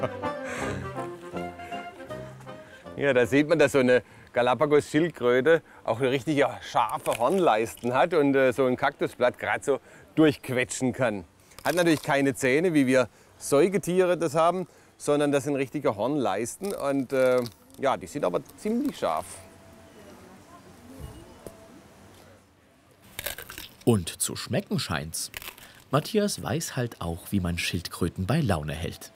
Ja, da sieht man, dass so eine Galapagos-Schildkröte auch eine richtige scharfe Hornleisten hat und so ein Kaktusblatt gerade so durchquetschen kann. Hat natürlich keine Zähne, wie wir Säugetiere das haben, sondern das sind richtige Hornleisten und ja, die sind aber ziemlich scharf. Und zu schmecken scheint's. Matthias weiß halt auch, wie man Schildkröten bei Laune hält.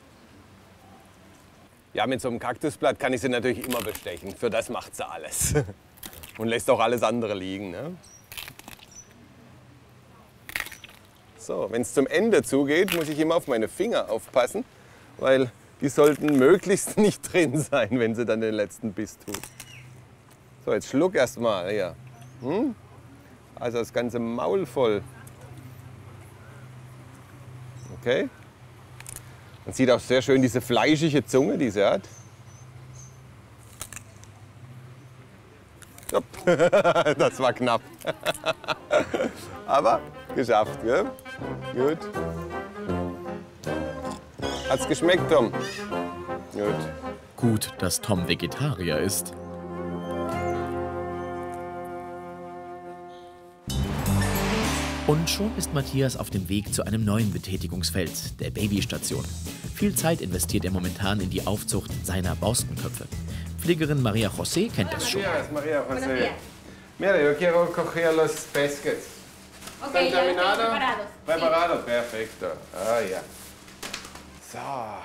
Ja, mit so einem Kaktusblatt kann ich sie natürlich immer bestechen. Für das macht sie alles. Und lässt auch alles andere liegen. Ne? So, wenn es zum Ende zugeht, muss ich immer auf meine Finger aufpassen, weil die sollten möglichst nicht drin sein, wenn sie dann den letzten Biss tut. So, jetzt schluck erst mal hier. Also das ganze Maul voll. Okay. Man sieht auch sehr schön diese fleischige Zunge, die sie hat. Hopp. Das war knapp. Aber geschafft, gell? Gut. Hat's geschmeckt, Tom? Gut. Gut, dass Tom Vegetarier ist. Und schon ist Matthias auf dem Weg zu einem neuen Betätigungsfeld, der Babystation. Viel Zeit investiert er momentan in die Aufzucht seiner Borstenköpfe. Pflegerin Maria José kennt das schon. Maria José. Mira, yo quiero coger los pesques. Okay, ya están preparados. Preparado, perfekto. Ah ja. So.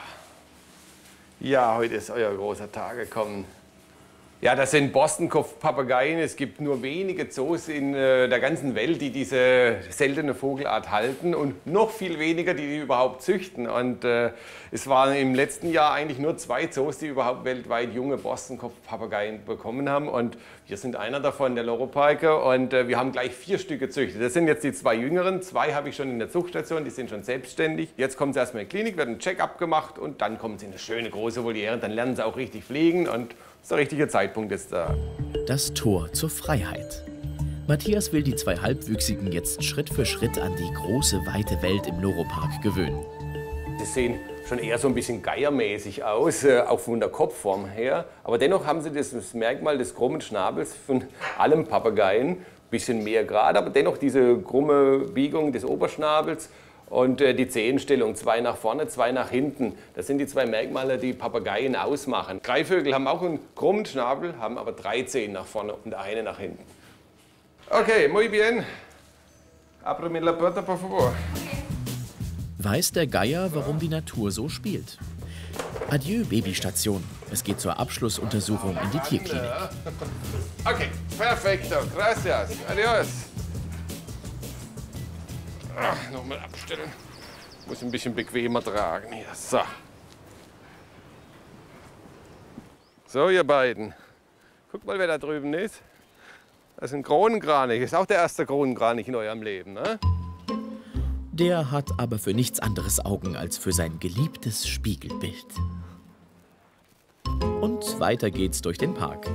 Ja, heute ist euer großer Tag gekommen. Ja, das sind Borstenkopfpapageien. Es gibt nur wenige Zoos in der ganzen Welt, die diese seltene Vogelart halten und noch viel weniger, die überhaupt züchten. Und es waren im letzten Jahr eigentlich nur 2 Zoos, die überhaupt weltweit junge Borstenkopfpapageien bekommen haben. Und wir sind einer davon, der Loroparker. Und wir haben gleich 4 Stück gezüchtet. Das sind jetzt die 2 jüngeren. 2 habe ich schon in der Zuchtstation, die sind schon selbstständig. Jetzt kommen sie erstmal in die Klinik, werden ein Check-up gemacht und dann kommen sie in eine schöne große Voliere. Dann lernen sie auch richtig fliegen und das ist der richtige Zeitpunkt jetzt da. Das Tor zur Freiheit. Matthias will die 2 Halbwüchsigen jetzt Schritt für Schritt an die große, weite Welt im Loropark gewöhnen. Sie sehen schon eher so ein bisschen geiermäßig aus, auch von der Kopfform her. Aber dennoch haben sie das Merkmal des krummen Schnabels von allem Papageien. Ein bisschen mehr gerade, aber dennoch diese krumme Biegung des Oberschnabels. Und die Zehenstellung, 2 nach vorne, 2 nach hinten. Das sind die 2 Merkmale, die Papageien ausmachen. Greifvögel haben auch einen krummen Schnabel, haben aber 3 Zehen nach vorne und eine nach hinten. Okay, muy bien. Ábreme la puerta, por favor. Weiß der Geier, warum die Natur so spielt? Adieu, Babystation. Es geht zur Abschlussuntersuchung in die Tierklinik. Okay, perfekto. Gracias. Adios. Nochmal abstellen. Muss ein bisschen bequemer tragen hier. So. So, ihr beiden. Guckt mal, wer da drüben ist. Das ist ein Kronenkranich. Das ist auch der erste Kronenkranich in eurem Leben, ne? Der hat aber für nichts anderes Augen als für sein geliebtes Spiegelbild. Und weiter geht's durch den Park.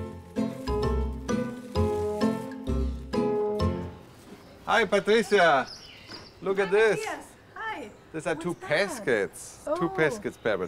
Hi, Patricia. Look at this. Hi. These are 2 Pesquets. 2 Pesquets parrots.